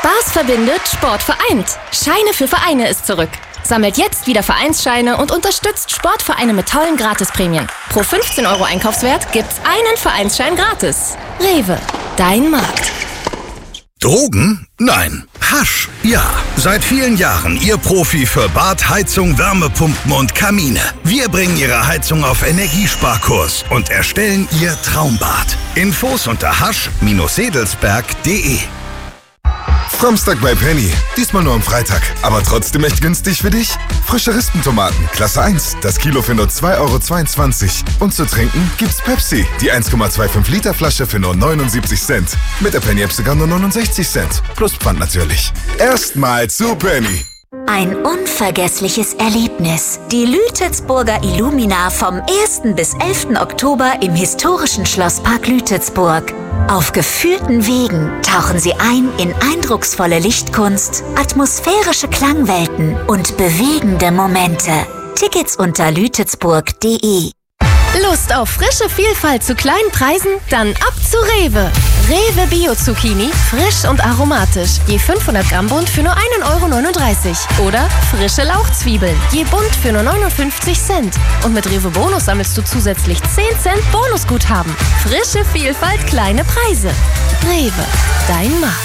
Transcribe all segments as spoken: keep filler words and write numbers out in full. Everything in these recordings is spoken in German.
Spaß verbindet, Sport vereint. Scheine für Vereine ist zurück. Sammelt jetzt wieder Vereinsscheine und unterstützt Sportvereine mit tollen Gratisprämien. Pro fünfzehn Euro Einkaufswert gibt's einen Vereinsschein gratis. Rewe, dein Markt. Drogen? Nein. Hasch? Ja. Seit vielen Jahren Ihr Profi für Bad, Heizung, Wärmepumpen und Kamine. Wir bringen Ihre Heizung auf Energiesparkurs und erstellen Ihr Traumbad. Infos unter hasch sedelsberg punkt de. Samstag bei Penny. Diesmal nur am Freitag. Aber trotzdem echt günstig für dich? Frische Rispentomaten, Klasse eins. Das Kilo für nur zwei Euro zweiundzwanzig. Und zu trinken gibt's Pepsi. Die eins Komma fünfundzwanzig Liter Flasche für nur neunundsiebzig Cent. Mit der Penny-App sogar nur neunundsechzig Cent. Plus Pfand natürlich. Erstmal zu Penny. Ein unvergessliches Erlebnis. Die Lütetsburger Illumina vom ersten bis elften Oktober im historischen Schlosspark Lütetsburg. Auf geführten Wegen tauchen Sie ein in eindrucksvolle Lichtkunst, atmosphärische Klangwelten und bewegende Momente. Tickets unter lütetsburg punkt de. Lust auf frische Vielfalt zu kleinen Preisen? Dann ab zu Rewe. Rewe Bio-Zucchini, frisch und aromatisch. Je fünfhundert Gramm Bund für nur ein Euro neununddreißig. Oder frische Lauchzwiebeln, je Bund für nur neunundfünfzig Cent. Und mit Rewe Bonus sammelst du zusätzlich zehn Cent Bonusguthaben. Frische Vielfalt, kleine Preise. Rewe, dein Markt.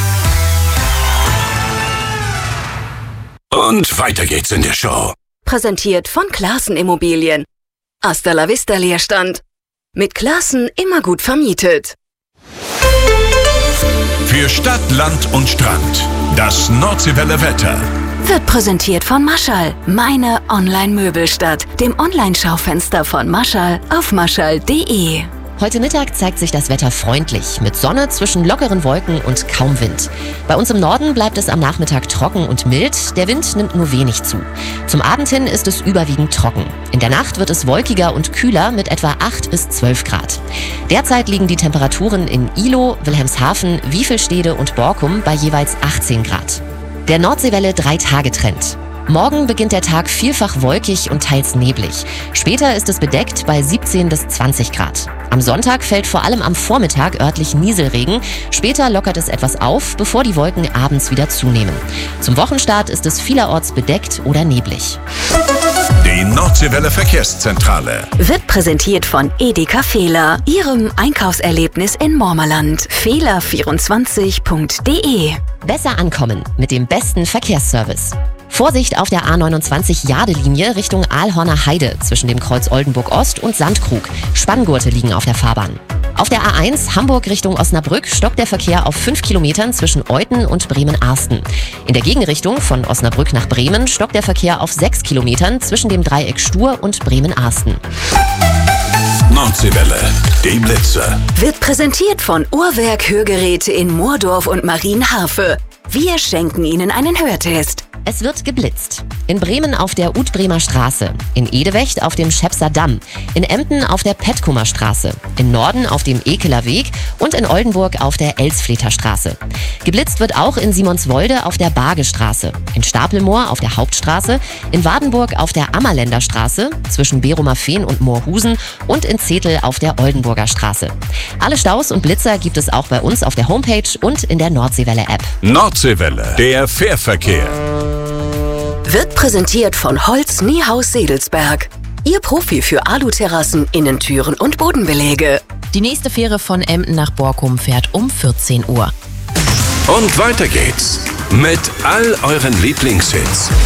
Und weiter geht's in der Show. Präsentiert von Classen Immobilien. Hasta la vista Leerstand. Mit Classen immer gut vermietet. Für Stadt, Land und Strand. Das Nordseewelle Wetter. Wird präsentiert von Maschall. Meine Online-Möbelstadt. Dem Online-Schaufenster von Maschall auf maschall punkt de. Heute Mittag zeigt sich das Wetter freundlich, mit Sonne zwischen lockeren Wolken und kaum Wind. Bei uns im Norden bleibt es am Nachmittag trocken und mild, der Wind nimmt nur wenig zu. Zum Abend hin ist es überwiegend trocken. In der Nacht wird es wolkiger und kühler mit etwa acht bis zwölf Grad. Derzeit liegen die Temperaturen in Ihlow, Wilhelmshaven, Wiefelstede und Borkum bei jeweils achtzehn Grad. Der Nordseewelle drei-Tage-Trend. Morgen beginnt der Tag vielfach wolkig und teils neblig. Später ist es bedeckt bei siebzehn bis zwanzig Grad. Am Sonntag fällt vor allem am Vormittag örtlich Nieselregen. Später lockert es etwas auf, bevor die Wolken abends wieder zunehmen. Zum Wochenstart ist es vielerorts bedeckt oder neblig. Die Nordseewelle Verkehrszentrale Wird präsentiert von Edeka Fehler, Ihrem Einkaufserlebnis in Mormerland. fehler vierundzwanzig punkt de. Besser ankommen mit dem besten Verkehrsservice. Vorsicht auf der A neunundzwanzig Jade-Linie Richtung Aalhorner Heide zwischen dem Kreuz Oldenburg Ost und Sandkrug. Spanngurte liegen auf der Fahrbahn. Auf der A eins Hamburg Richtung Osnabrück stockt der Verkehr auf fünf Kilometern zwischen Euthen und Bremen-Arsten. In der Gegenrichtung von Osnabrück nach Bremen stockt der Verkehr auf sechs Kilometern zwischen dem Dreieck Stur und Bremen-Arsten. Nordseewelle, die Blitze. Wird präsentiert von Uhrwerk Hörgeräte in Moordorf und Marienhafe. Wir schenken Ihnen einen Hörtest. Es wird geblitzt. In Bremen auf der Utbremer Straße, in Edewecht auf dem Schepser Damm, in Emden auf der Petkumer Straße, in Norden auf dem Ekeler Weg und in Oldenburg auf der Elsfleter Straße. Geblitzt wird auch in Simonswolde auf der Bargestraße, in Stapelmoor auf der Hauptstraße, in Wadenburg auf der Ammerländer Straße, zwischen Berumer Fehn und Moorhusen und in Zetel auf der Oldenburger Straße. Alle Staus und Blitzer gibt es auch bei uns auf der Homepage und in der Nordseewelle-App. Nordseewelle, der Fährverkehr. Wird präsentiert von Holz Niehaus Sedelsberg. Ihr Profi für Aluterrassen, Innentüren und Bodenbeläge. Die nächste Fähre von Emden nach Borkum fährt um vierzehn Uhr. Und weiter geht's mit all euren Lieblingshits.